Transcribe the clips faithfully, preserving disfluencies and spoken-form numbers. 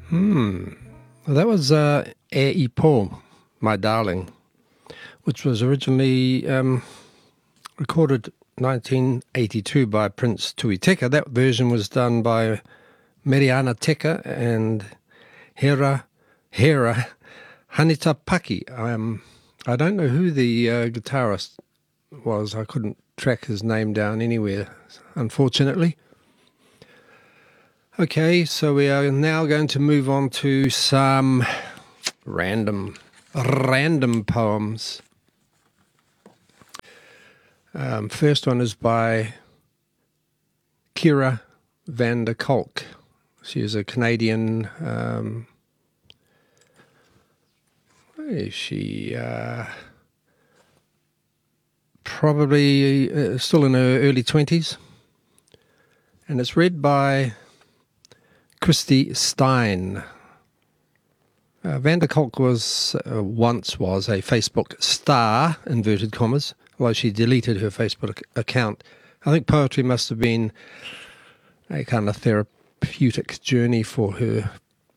Hmm. Well, that was uh, E Po, My Darling, which was originally um, recorded nineteen eighty-two by Prince Tui Teka. That version was done by Mariana Teka and Hera, Hera Hanita Paki. Um, I don't know who the uh, guitarist was. I couldn't track his name down anywhere, unfortunately. Okay, so we are now going to move on to some random, random poems. Um, first one is by Kira van der Kolk. She is a Canadian. Um, where is she? Uh, probably uh, still in her early twenties. And it's read by Christy Stein. Uh, Van der Kolk was uh, once was a Facebook star, inverted commas, although she deleted her Facebook account. I think poetry must have been a kind of therapeutic journey for her.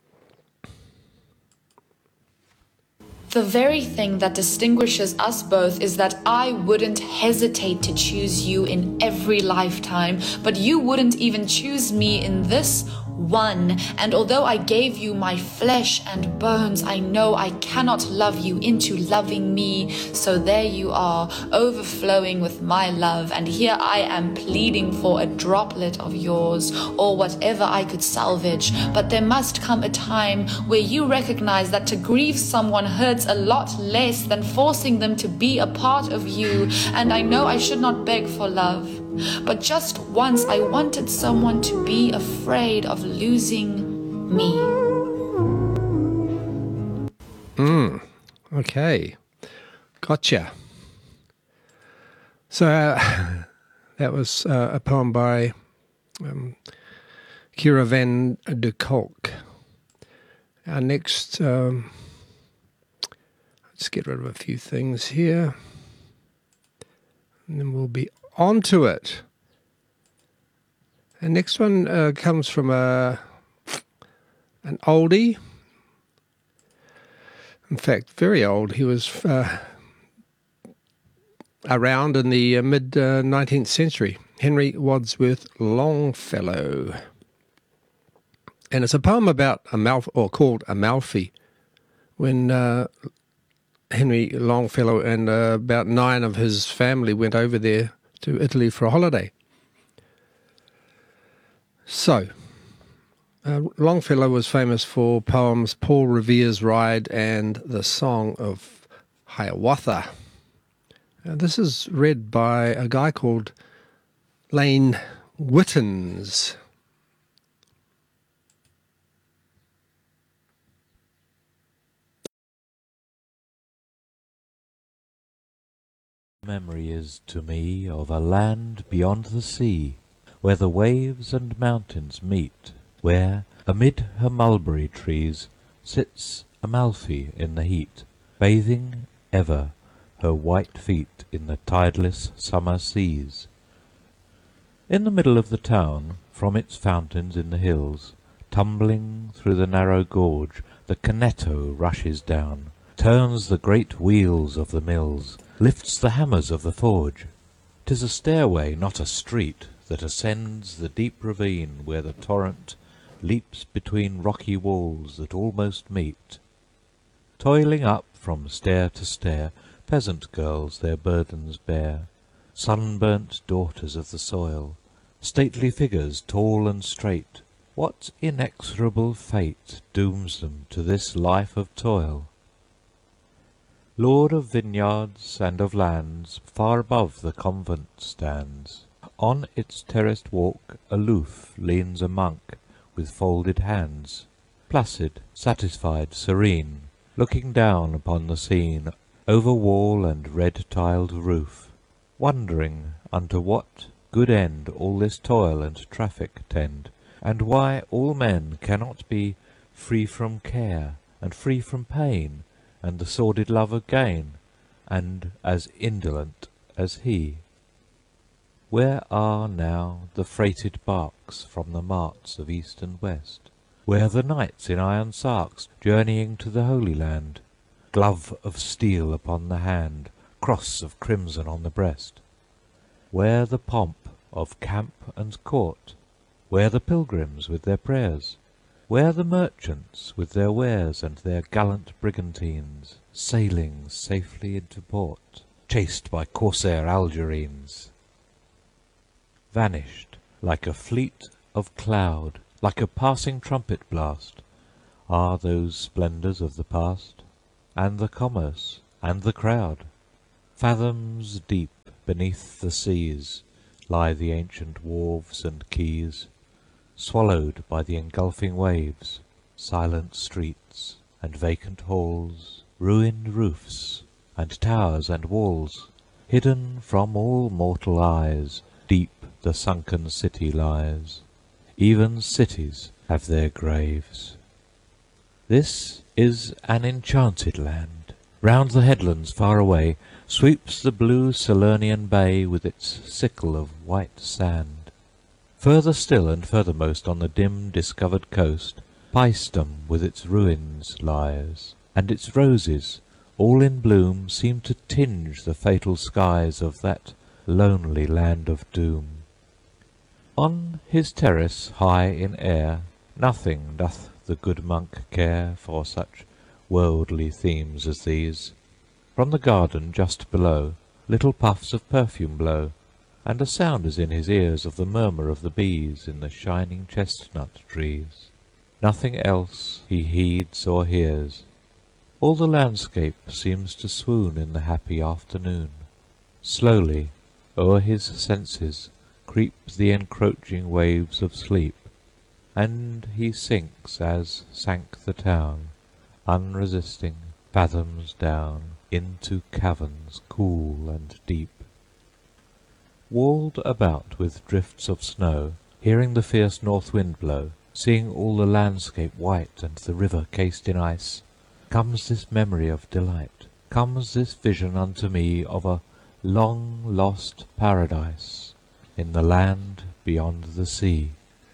The very thing that distinguishes us both is that I wouldn't hesitate to choose you in every lifetime, but you wouldn't even choose me in this one. And although I gave you my flesh and bones, I know I cannot love you into loving me. So there you are, overflowing with my love, and here I am pleading for a droplet of yours, or whatever I could salvage. But there must come a time where you recognize that to grieve someone hurts a lot less than forcing them to be a part of you. And I know I should not beg for love, but just once I wanted someone to be afraid of losing me. Mm, okay. Gotcha. So uh, that was uh, a poem by um, Kira van der Kolk. Our next, um, let's get rid of a few things here, and then we'll be on to it. The next one uh, comes from a an oldie. In fact, very old. He was uh, around in the uh, mid uh, nineteenth century. Henry Wadsworth Longfellow. And it's a poem about Amalfi, or called Amalfi, when uh, Henry Longfellow and uh, about nine of his family went over there to Italy for a holiday. So, uh, Longfellow was famous for poems Paul Revere's Ride and the Song of Hiawatha. Uh, this is read by a guy called Lane Wittens. Memory is to me of a land beyond the sea, where the waves and mountains meet, where, amid her mulberry trees, sits Amalfi in the heat, bathing ever her white feet in the tideless summer seas. In the middle of the town, from its fountains in the hills, tumbling through the narrow gorge, the Canneto rushes down, turns the great wheels of the mills, lifts the hammers of the forge. 'Tis a stairway, not a street, that ascends the deep ravine where the torrent leaps between rocky walls that almost meet. Toiling up from stair to stair, peasant girls their burdens bear, sunburnt daughters of the soil, stately figures tall and straight. What inexorable fate dooms them to this life of toil? Lord of vineyards and of lands, far above the convent stands. On its terraced walk aloof leans a monk with folded hands, placid, satisfied, serene, looking down upon the scene over wall and red-tiled roof, wondering unto what good end all this toil and traffic tend, and why all men cannot be free from care and free from pain and the sordid love of gain, and as indolent as he. Where are now the freighted barks from the marts of east and west? where the knights in iron sarks, journeying to the Holy Land, glove of steel upon the hand, cross of crimson on the breast, where the pomp of camp and court, where the pilgrims with their prayers, where the merchants with their wares and their gallant brigantines, sailing safely into port, chased by corsair Algerines. Vanished like a fleet of cloud, like a passing trumpet blast, are those splendours of the past, and the commerce, and the crowd. Fathoms deep beneath the seas lie the ancient wharves and quays, swallowed by the engulfing waves, silent streets and vacant halls, ruined roofs and towers and walls. Hidden from all mortal eyes, deep the sunken city lies. Even cities have their graves. This is an enchanted land. Round the headlands far away sweeps the blue Salernian bay with its sickle of white sand. Further still and furthermost on the dim discovered coast, Paestum with its ruins lies, and its roses, all in bloom, seem to tinge the fatal skies of that lonely land of doom. On his terrace high in air, nothing doth the good monk care for such worldly themes as these. From the garden just below little puffs of perfume blow, and a sound is in his ears of the murmur of the bees in the shining chestnut trees. Nothing else he heeds or hears. All the landscape seems to swoon in the happy afternoon. Slowly o'er his senses creep the encroaching waves of sleep, and he sinks as sank the town, unresisting, fathoms down, into caverns cool and deep. Walled about with drifts of snow, hearing the fierce north wind blow, seeing all the landscape white and the river cased in ice, comes this memory of delight, comes this vision unto me of a long lost paradise in the land beyond the sea.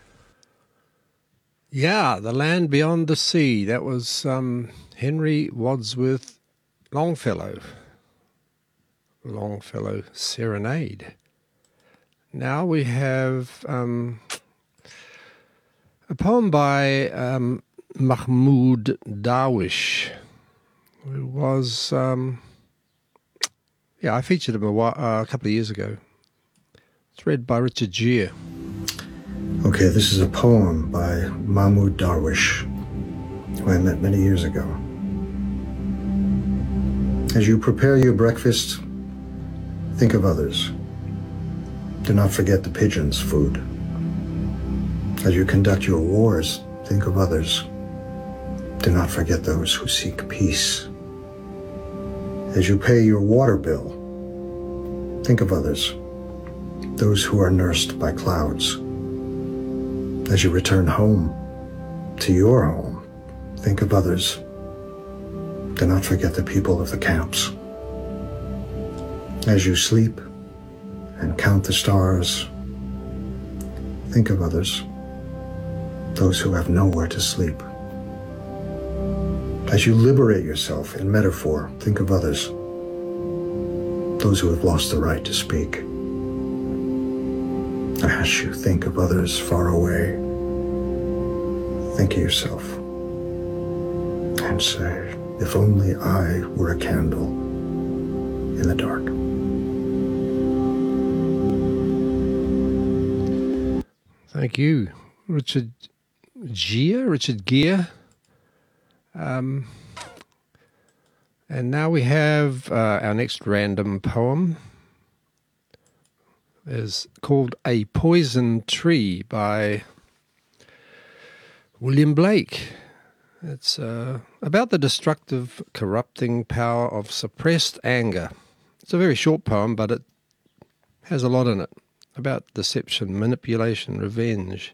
Yeah, The Land Beyond the Sea. That was um, Henry Wadsworth Longfellow. Longfellow Serenade. Now we have um, a poem by um, Mahmoud Darwish, who was, um, yeah, I featured him a, while, uh, a couple of years ago. It's read by Richard Gere. Okay, this is a poem by Mahmoud Darwish, who I met many years ago. As you prepare your breakfast, think of others. Do not forget the pigeons' food. As you conduct your wars, think of others. Do not forget those who seek peace. As you pay your water bill, think of others, those who are nursed by clouds. As you return home, to your home, think of others. Do not forget the people of the camps. As you sleep and count the stars, think of others, those who have nowhere to sleep. As you liberate yourself in metaphor, think of others, those who have lost the right to speak. As you think of others far away, think of yourself and say, if only I were a candle in the dark. Thank you, Richard Gere, Richard Gere. Um, and now we have uh, our next random poem is called A Poison Tree by William Blake. It's uh, about the destructive, corrupting power of suppressed anger. It's a very short poem, but it has a lot in it about deception, manipulation, revenge.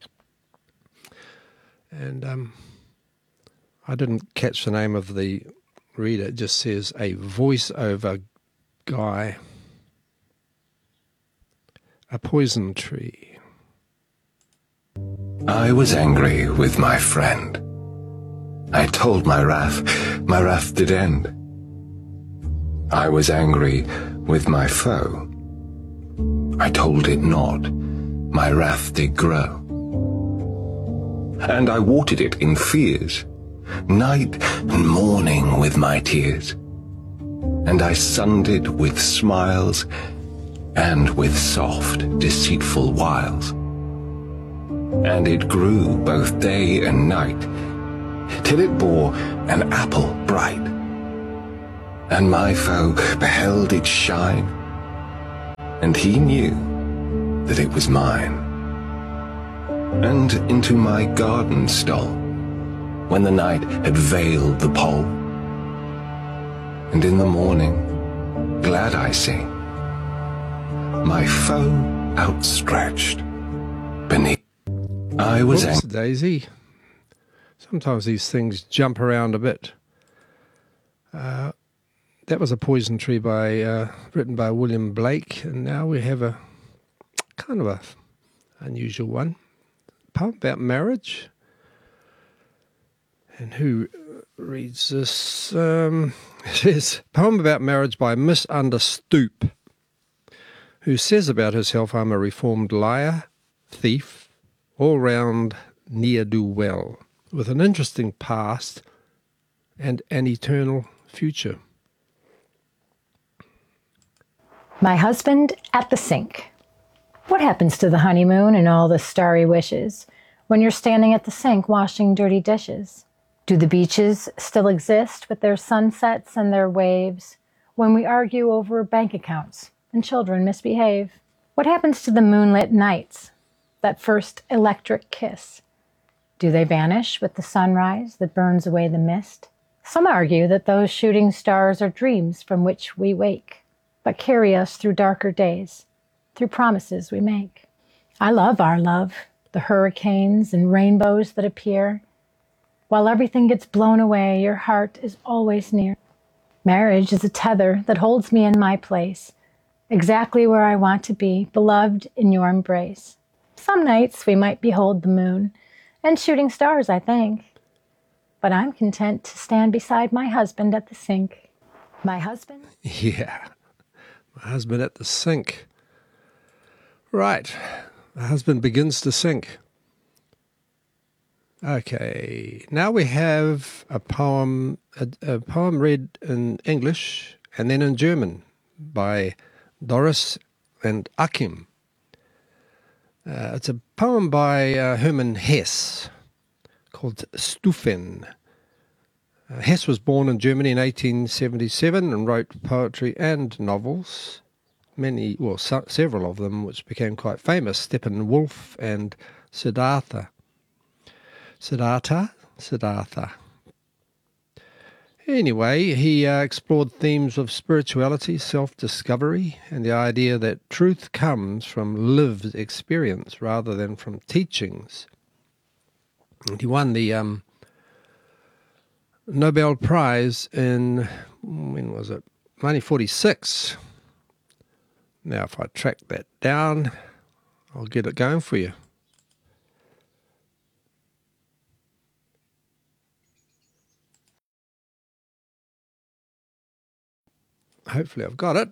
And um, I didn't catch the name of the reader. It just says a voiceover guy. A Poison Tree. I was angry with my friend. I told my wrath, my wrath did end. I was angry with my foe. I told it not, my wrath did grow. And I watered it in fears, night and morning with my tears. And I sunned it with smiles and with soft, deceitful wiles. And it grew both day and night, till it bore an apple bright. And my foe beheld it shine, and he knew that it was mine. And into my garden stole, when the night had veiled the pole. And in the morning, glad I sing, my foe outstretched beneath. I was Oops, angry. Daisy. Sometimes these things jump around a bit. Uh, that was A Poison Tree by uh, written by William Blake, and now we have a kind of a unusual one. A poem about marriage. And who reads this? Um, it says, poem about marriage by Miss Understoop, who says about herself, I'm a reformed liar, thief, all-round ne'er-do-well, with an interesting past and an eternal future. My husband at the sink. What happens to the honeymoon and all the starry wishes when you're standing at the sink washing dirty dishes? Do the beaches still exist with their sunsets and their waves when we argue over bank accounts and children misbehave? What happens to the moonlit nights, that first electric kiss? Do they vanish with the sunrise that burns away the mist? Some argue that those shooting stars are dreams from which we wake, but carry us through darker days, through promises we make. I love our love, the hurricanes and rainbows that appear. While everything gets blown away, your heart is always near. Marriage is a tether that holds me in my place, exactly where I want to be, beloved in your embrace. Some nights we might behold the moon and shooting stars, I think. But I'm content to stand beside my husband at the sink. My husband? Yeah, my husband at the sink. Right, the husband begins to sink. Okay, now we have a poem, a, a poem read in English and then in German by Doris and Achim. Uh, it's a poem by uh, Hermann Hesse called Stufen. Uh, Hesse was born in Germany in eighteen seventy-seven and wrote poetry and novels, many, well, so, several of them which became quite famous, Steppenwolf and Siddhartha. Siddhartha? Siddhartha. Anyway, he uh, explored themes of spirituality, self-discovery, and the idea that truth comes from lived experience rather than from teachings. And he won the um, Nobel Prize in, when was it, nineteen forty-six. Now, if I track that down, I'll get it going for you. Hopefully I've got it.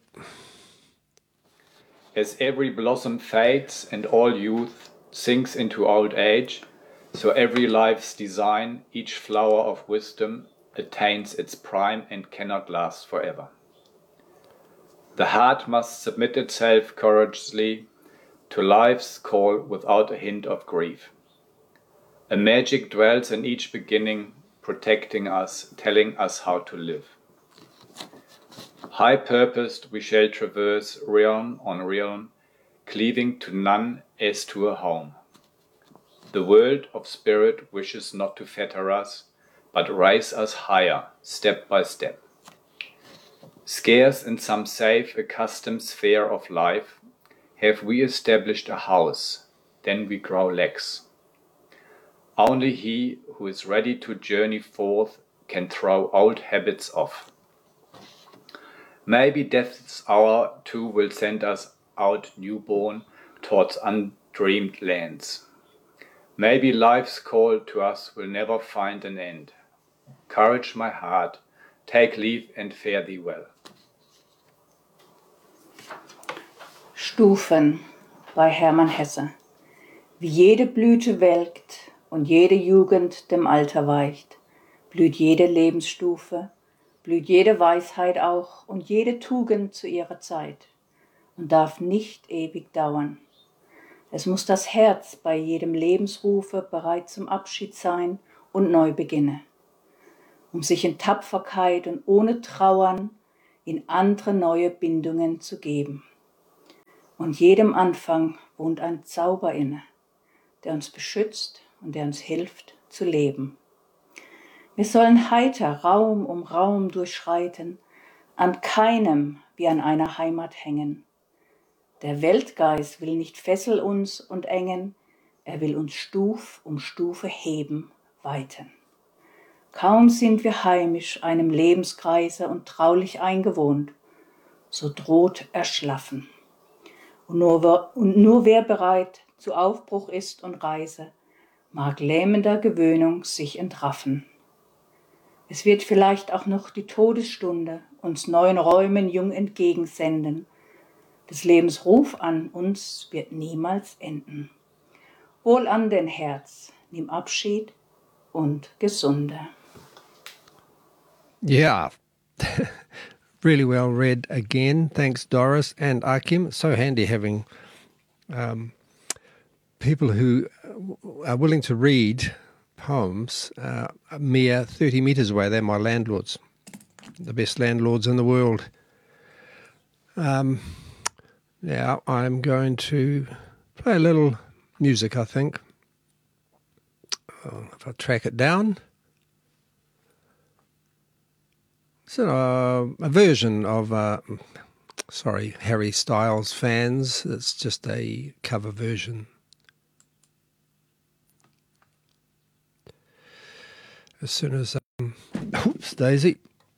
As every blossom fades and all youth sinks into old age, so every life's design, each flower of wisdom, attains its prime and cannot last forever. The heart must submit itself courageously to life's call without a hint of grief. A magic dwells in each beginning, protecting us, telling us how to live. High-purposed we shall traverse realm on realm, cleaving to none as to a home. The world of spirit wishes not to fetter us, but raise us higher, step by step. Scarce in some safe, accustomed sphere of life, have we established a house, then we grow lax. Only he who is ready to journey forth can throw old habits off. Maybe death's hour too will send us out newborn towards undreamed lands. Maybe life's call to us will never find an end. Courage, my heart, take leave and fare thee well. Stufen bei Hermann Hesse. Wie jede Blüte welkt und jede Jugend dem Alter weicht, blüht jede Lebensstufe, blüht jede Weisheit auch und jede Tugend zu ihrer Zeit und darf nicht ewig dauern. Es muss das Herz bei jedem Lebensrufe bereit zum Abschied sein und neu beginne, um sich in Tapferkeit und ohne Trauern in andere neue Bindungen zu geben. Und jedem Anfang wohnt ein Zauber inne, der uns beschützt und der uns hilft zu leben. Wir sollen heiter Raum um Raum durchschreiten, an keinem wie an einer Heimat hängen. Der Weltgeist will nicht fessel uns und engen, er will uns Stuf um Stufe heben, weiten. Kaum sind wir heimisch einem Lebenskreise und traulich eingewohnt, so droht Erschlaffen. Und nur, und nur wer bereit zu Aufbruch ist und Reise, mag lähmender Gewöhnung sich entraffen. Es wird vielleicht auch noch die Todesstunde uns neuen Räumen jung entgegensenden. Des Lebens Ruf an uns wird niemals enden. Wohl an den Herz, nimm Abschied und Gesunde. Yeah, really well read again. Thanks, Doris and Akim. It's so handy having um, people who are willing to read poems uh, a mere thirty metres away. They're my landlords, the best landlords in the world. Um, now I'm going to play a little music, I think. Oh, if I track it down. It's a, a version of, uh, sorry, Harry Styles fans. It's just a cover version. As soon as, um, oops, Daisy.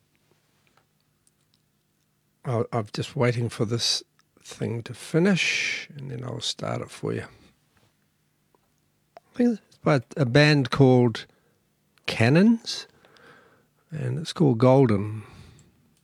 I'll, I'm just waiting for this thing to finish, and then I'll start it for you. I think it's by a band called Cannons, and it's called Golden.